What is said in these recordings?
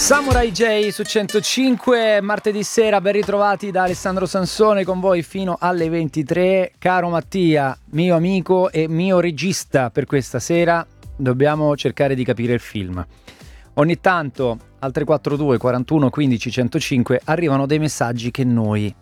Samurai J su 105, martedì sera, ben ritrovati da Alessandro Sansone con voi fino alle 23. Caro Mattia, mio amico e mio regista per questa sera, dobbiamo cercare di capire il film. Ogni tanto al 342 41 15 105 arrivano dei messaggi che noi,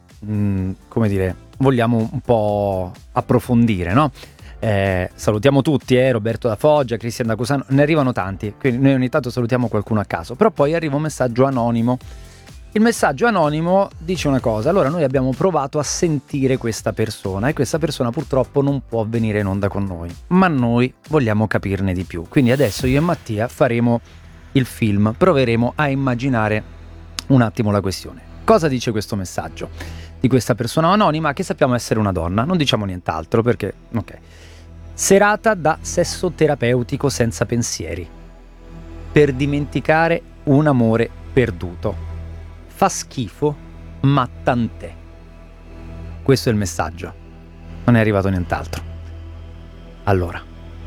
vogliamo un po' approfondire, no? Salutiamo tutti, Roberto da Foggia, Cristian da Cusano, ne arrivano tanti, quindi noi ogni tanto salutiamo qualcuno a caso, però poi arriva un messaggio anonimo. Il messaggio anonimo dice una cosa: allora noi abbiamo provato a sentire questa persona e questa persona purtroppo non può venire in onda con noi, ma noi vogliamo capirne di più, quindi adesso io e Mattia faremo il film, proveremo a immaginare un attimo la questione. Cosa dice questo messaggio di questa persona anonima che sappiamo essere una donna? Non diciamo nient'altro perché, ok. Serata da sesso terapeutico senza pensieri, per dimenticare un amore perduto. Fa schifo, ma tant'è. Questo è il messaggio. Non è arrivato nient'altro. Allora,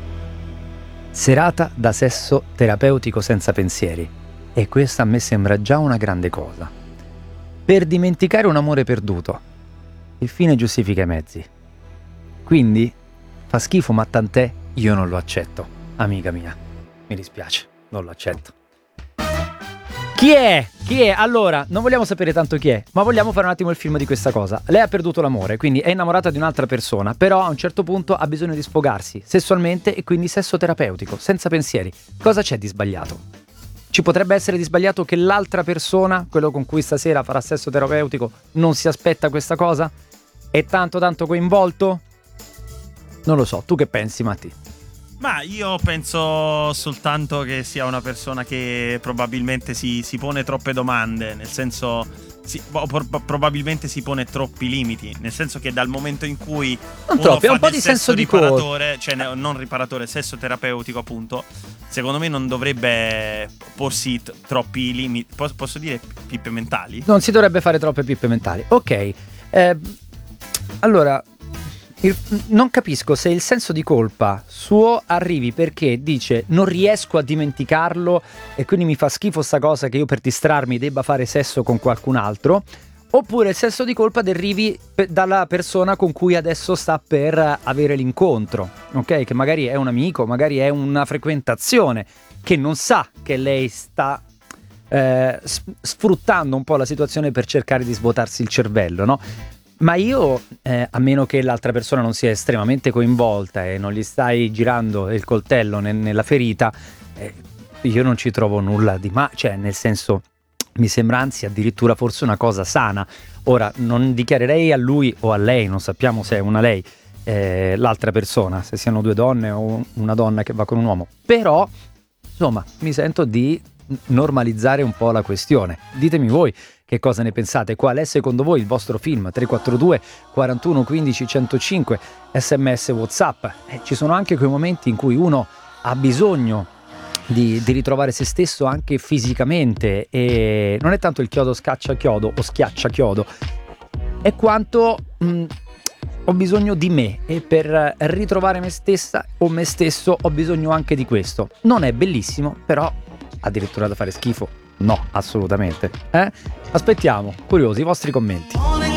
serata da sesso terapeutico senza pensieri. E questa a me sembra già una grande cosa. Per dimenticare un amore perduto. Il fine giustifica i mezzi. Quindi fa schifo ma tant'è, io non lo accetto, amica mia, mi dispiace, non lo accetto. Chi è? Chi è? Allora, non vogliamo sapere tanto chi è, ma vogliamo fare un attimo il film di questa cosa. Lei ha perduto l'amore, quindi è innamorata di un'altra persona, però a un certo punto ha bisogno di sfogarsi sessualmente e quindi sesso terapeutico, senza pensieri. Cosa c'è di sbagliato? Ci potrebbe essere di sbagliato che l'altra persona, quello con cui stasera farà sesso terapeutico, non si aspetta questa cosa? È tanto coinvolto? Non lo so, tu che pensi, Matti? Ma io penso soltanto che sia una persona che probabilmente si pone troppe domande, nel senso probabilmente si pone troppi limiti, nel senso che dal momento in cui non uno troppi, fa un po' del di sesso senso di riparatore, cioè non riparatore, sesso terapeutico appunto, secondo me non dovrebbe porsi troppi limiti, posso dire pippe mentali? Non si dovrebbe fare troppe pippe mentali, ok. Allora, non capisco se il senso di colpa suo arrivi perché dice non riesco a dimenticarlo e quindi mi fa schifo sta cosa che io per distrarmi debba fare sesso con qualcun altro, oppure il senso di colpa derivi dalla persona con cui adesso sta per avere l'incontro, ok? Che magari è un amico, magari è una frequentazione, che non sa che lei sta sfruttando un po' la situazione per cercare di svuotarsi il cervello, no? Ma io, a meno che l'altra persona non sia estremamente coinvolta e non gli stai girando il coltello nella ferita, io non ci trovo nulla di cioè nel senso, mi sembra anzi addirittura forse una cosa sana. Ora, non dichiarerei a lui o a lei, non sappiamo se è una lei, l'altra persona, se siano due donne o una donna che va con un uomo, però insomma mi sento di normalizzare un po' la questione. Ditemi voi che cosa ne pensate, qual è secondo voi il vostro film? 342 41 15 105, sms, whatsapp. Ci sono anche quei momenti in cui uno ha bisogno di ritrovare se stesso anche fisicamente, e non è tanto il chiodo scaccia chiodo o schiaccia chiodo, è quanto ho bisogno di me, e per ritrovare me stessa o me stesso ho bisogno anche di questo. Non è bellissimo, però addirittura da fare schifo? No, assolutamente. Aspettiamo, curiosi, i vostri commenti.